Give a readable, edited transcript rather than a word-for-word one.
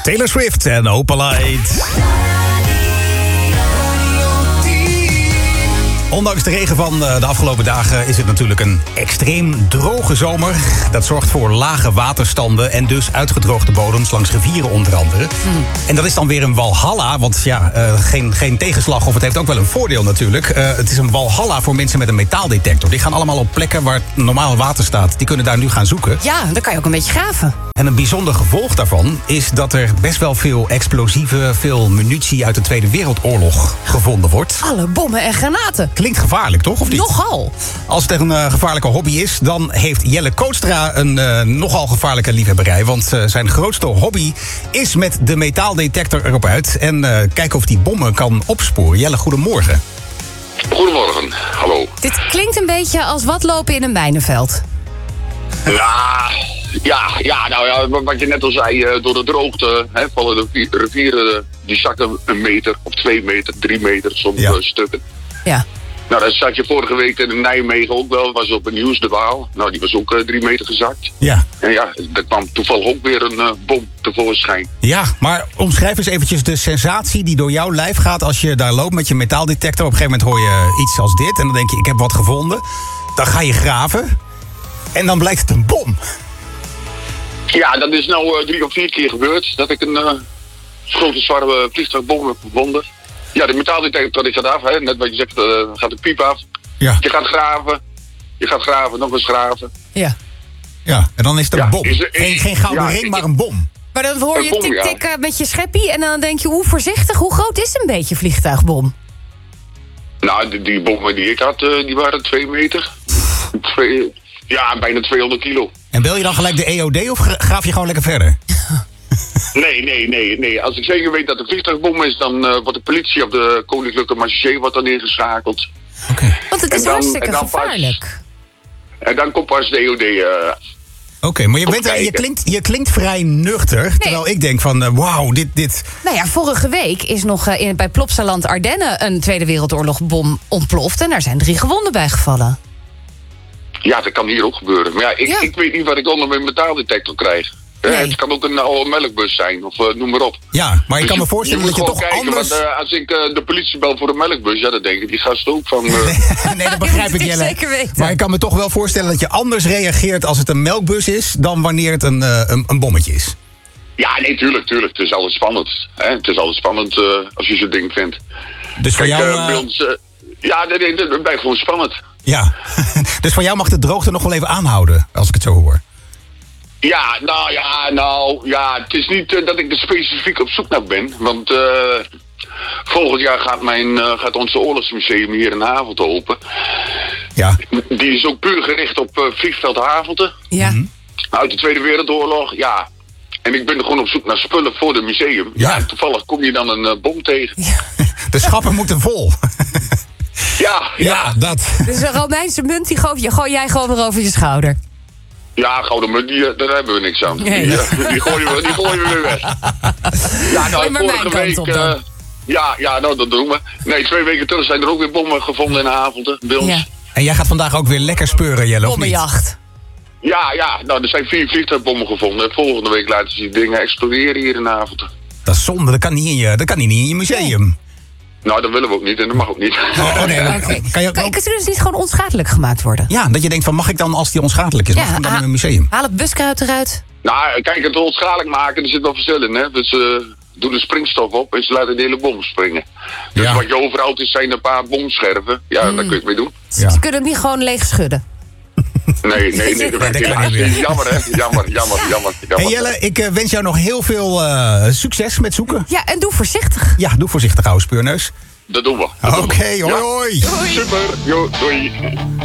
Taylor Swift en Opalite. Ondanks de regen van de afgelopen dagen is het natuurlijk een extreem droge zomer. Dat zorgt voor lage waterstanden en dus uitgedroogde bodems langs rivieren onder andere. En dat is dan weer een walhalla, want ja, geen tegenslag of het heeft ook wel een voordeel natuurlijk. Het is een walhalla voor mensen met een metaaldetector. Die gaan allemaal op plekken waar normaal water staat. Die kunnen daar nu gaan zoeken. Ja, dan kan je ook een beetje graven. En een bijzonder gevolg daarvan is dat er best wel veel explosieven, veel munitie uit de Tweede Wereldoorlog gevonden wordt. Alle bommen en granaten. Klinkt gevaarlijk, toch? Of niet? Nogal. Als het een gevaarlijke hobby is, dan heeft Jelle Kootstra een nogal gevaarlijke liefhebberij. Want zijn grootste hobby is met de metaaldetector erop uit. En kijken of die bommen kan opsporen. Jelle, goedemorgen. Goedemorgen, hallo. Dit klinkt een beetje als wat lopen in een mijnenveld. Nou, wat je net al zei, door de droogte vallen de rivieren, die zakken een meter of 2 meter, 3 meter, sommige stukken. Ja. Nou, dat zag je vorige week in Nijmegen ook wel, was op het nieuws de Waal. Nou, die was ook 3 meter gezakt. Ja. En ja, er kwam toevallig ook weer een bom tevoorschijn. Ja, maar omschrijf eens eventjes de sensatie die door jouw lijf gaat als je daar loopt met je metaaldetector. Op een gegeven moment hoor je iets als dit en dan denk je, ik heb wat gevonden. Dan ga je graven en dan blijkt het een bom. Ja, dat is nou 3 of 4 keer gebeurd, dat ik een grote zwarte vliegtuigbom heb gevonden. Ja, de metaaldetector die gaat af, hè. Net wat je zegt, gaat de piep af. Ja. Je gaat graven, nog eens graven. Ja. Ja, en dan is het een bom. Is geen gouden ring, maar een bom. Maar dan hoor je Een bom, tik-tik met je scheppie en dan denk je, hoe voorzichtig, hoe groot is een beetje vliegtuigbom? Nou, die bommen die ik had, die waren 2 meter. Bijna 200 kilo. En bel je dan gelijk de EOD of graaf je gewoon lekker verder? Nee. Als ik zeker weet dat het een vliegtuigbom is, dan wordt de politie op de Koninklijke Marché wordt dan ingeschakeld. Oké. Want het is hartstikke gevaarlijk. En dan komt pas de EOD. Oké, maar je klinkt vrij nuchter. Terwijl ik denk van, wauw, dit... Nou ja, vorige week is nog bij Plopsaland Ardennen een Tweede Wereldoorlogbom ontploft. En daar zijn 3 gewonden bij gevallen. Ja, dat kan hier ook gebeuren. Maar ja, ik weet niet wat ik onder mijn metaaldetector krijg. Nee. Het kan ook een oude melkbus zijn, of noem maar op. Ja, maar ik kan me voorstellen dat je toch kijken, anders... Want, als ik de politie bel voor een melkbus, ja, dan denk ik, die gast ook van... Nee, dat begrijp ik, Jelle. Zeker weten. Maar ik kan me toch wel voorstellen dat je anders reageert als het een melkbus is... dan wanneer het een bommetje is. Ja, nee, tuurlijk. Het is altijd spannend. Hè? Het is altijd spannend als je zo'n ding vindt. Dus voor jou... bij ons, dat blijft gewoon spannend. Ja, dus voor jou mag de droogte nog wel even aanhouden, als ik het zo hoor. Ja, het is niet dat ik er specifiek op zoek naar ben. Want volgend jaar gaat onze oorlogsmuseum hier in Havelte open. Ja. Die is ook puur gericht op vliegveld Havelte. Ja. Uit de Tweede Wereldoorlog, ja. En ik ben er gewoon op zoek naar spullen voor het museum. Ja, toevallig kom je dan een bom tegen. Ja. De schappen moeten vol. Ja, dat. Dus een Romeinse munt, die gooi jij gewoon weer over je schouder. Ja, gouden munt, daar hebben we niks aan. Nee. Die gooien we weer weg. Ja, nou, maar vorige week... dat doen we. Nee, 2 weken terug zijn er ook weer bommen gevonden in Havelte, bij ons. Ja. En jij gaat vandaag ook weer lekker speuren, Jelle, of niet? Bommenjacht. Ja, nou, er zijn 4 vliegtuigbommen gevonden. Volgende week laten ze die dingen exploderen hier in Havelte. Dat is zonde, dat kan niet in je museum. Nee. Nou, dat willen we ook niet en dat mag ook niet. Nee. Okay. Kan je ook... Kan ze dus niet gewoon onschadelijk gemaakt worden? Ja, dat je denkt van, mag ik dan, als die onschadelijk is, mag ik hem dan in mijn museum? Haal het buskruid eruit. Nou, kijk, het onschadelijk maken, er zit wel verschil in, hè. Dus doen de springstof op en ze laten de hele bom springen. Dus wat je overhoudt is zijn een paar bomscherven. Ja, daar kun je het mee doen. Ja. Ze kunnen hem niet gewoon leeg schudden. Nee, dat werkt helaas niet. Jammer, hè? Jammer. Hey Jelle, ik wens jou nog heel veel succes met zoeken. Ja, en doe voorzichtig. Ja, doe voorzichtig, ouwe speurneus. Dat doen we. Oké, hoi. Super, doei.